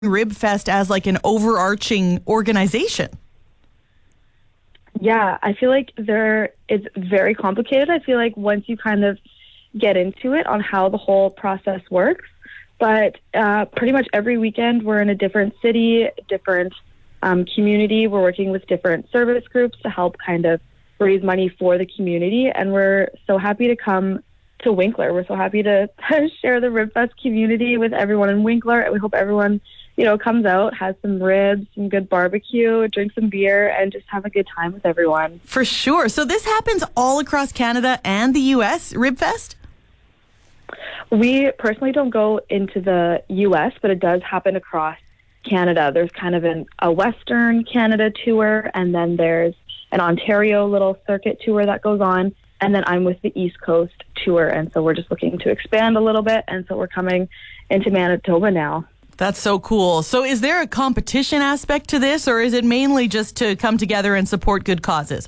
RibFest as like an overarching organization? Yeah, I feel like it's very complicated. I feel like once you kind of get into it on how the whole process works, but pretty much every weekend we're in a different city, different community. We're working with different service groups to help kind of raise money for the community, and we're so happy to come to Winkler. We're so happy to share the RibFest community with everyone in Winkler, and we hope everyone comes out, has some ribs, some good barbecue, drink some beer, and just have a good time with everyone. For sure. So this happens all across Canada and the U.S., RibFest? We personally don't go into the U.S., but it does happen across Canada. There's kind of a Western Canada tour, and then there's an Ontario little circuit tour that goes on, and then I'm with the East Coast tour, and so we're just looking to expand a little bit, and so we're coming into Manitoba now. That's so cool. So is there a competition aspect to this, or is it mainly just to come together and support good causes?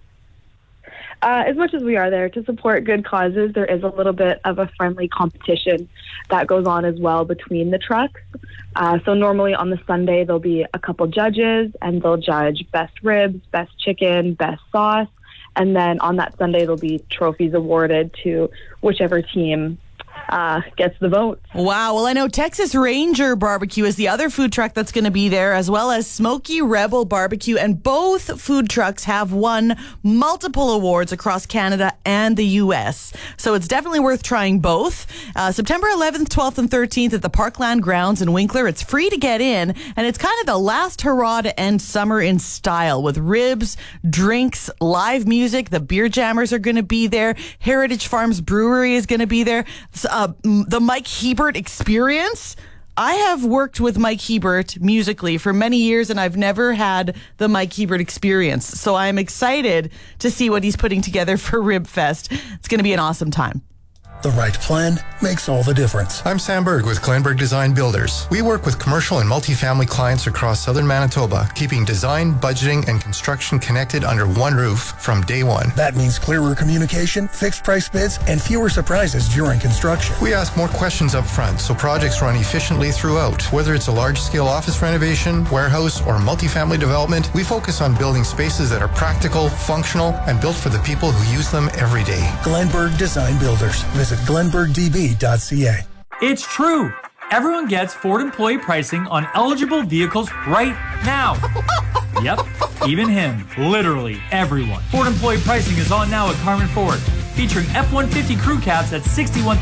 As much as we are there to support good causes, there is a little bit of a friendly competition that goes on as well between the trucks. So normally on the Sunday, there'll be a couple judges, and they'll judge best ribs, best chicken, best sauce. And then on that Sunday, there'll be trophies awarded to whichever team gets the vote. Wow. Well, I know Texas Ranger Barbecue is the other food truck that's going to be there, as well as Smoky Rebel Barbecue. And both food trucks have won multiple awards across Canada and the U.S. So it's definitely worth trying both. September 11th, 12th, and 13th at the Parkland Grounds in Winkler. It's free to get in, and it's kind of the last hurrah to end summer in style with ribs, drinks, live music. The Beer Jammers are going to be there. Heritage Farms Brewery is going to be there. The Mike Hebert Experience. I have worked with Mike Hebert musically for many years, and I've never had the Mike Hebert Experience. So I'm excited to see what he's putting together for RibFest. It's going to be an awesome time. The right plan makes all the difference. I'm Sam Berg with Glenberg Design Builders. We work with commercial and multifamily clients across southern Manitoba, keeping design, budgeting, and construction connected under one roof from day one. That means clearer communication, fixed price bids, and fewer surprises during construction. We ask more questions up front so projects run efficiently throughout. Whether it's a large-scale office renovation, warehouse, or multifamily development, we focus on building spaces that are practical, functional, and built for the people who use them every day. Glenberg Design Builders. Visit glenbergdb.ca. It's true. Everyone gets Ford employee pricing on eligible vehicles right now. Yep, even him. Literally everyone. Ford employee pricing is on now at Carmen Ford, featuring F-150 crew cabs at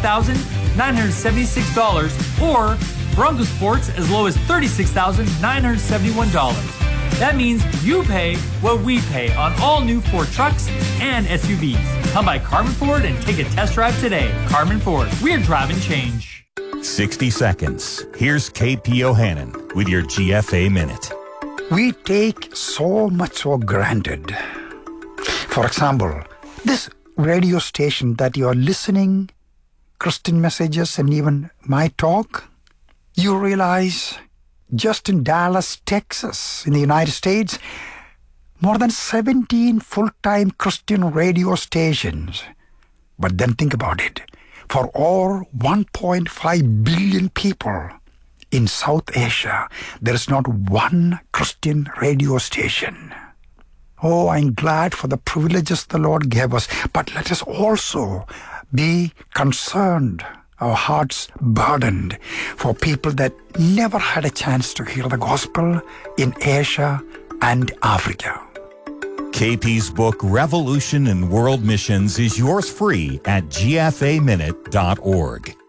$61,976 or Bronco Sports as low as $36,971. That means you pay what we pay on all new Ford trucks and SUVs. Come by Carmen Ford and take a test drive today. Carmen Ford, we're driving change. 60 seconds. Here's KP O'Hannon with your GFA Minute. We take so much for granted. For example, this radio station that you are listening, Christian messages, and even my talk, you realize just in Dallas, Texas, in the United States, more than 17 full-time Christian radio stations. But then think about it. For all 1.5 billion people in South Asia, there is not one Christian radio station. Oh, I'm glad for the privileges the Lord gave us, but let us also be concerned, our hearts burdened for people that never had a chance to hear the gospel in Asia and Africa. KP's book, Revolution in World Missions, is yours free at gfaminute.org.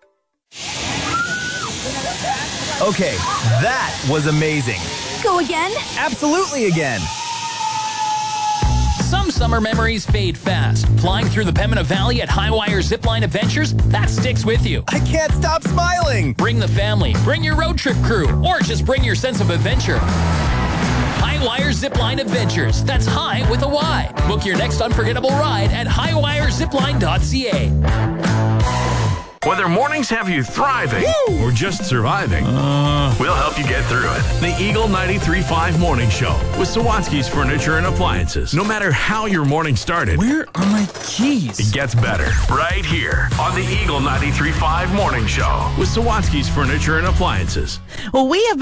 Okay, that was amazing. Go again? Absolutely again. Some summer memories fade fast. Flying through the Pembina Valley at Highwire Zipline Adventures, that sticks with you. I can't stop smiling. Bring the family, bring your road trip crew, or just bring your sense of adventure. Highwire Zipline Adventures. That's high with a Y. Book your next unforgettable ride at highwirezipline.ca. Whether mornings have you thriving or just surviving, we'll help help you get through it. The Eagle 93.5 Morning Show with Sawatsky's Furniture and Appliances. No matter how your morning started, Where are my keys? it gets better right here on the Eagle 93.5 Morning Show with Sawatsky's Furniture and Appliances. Well, we have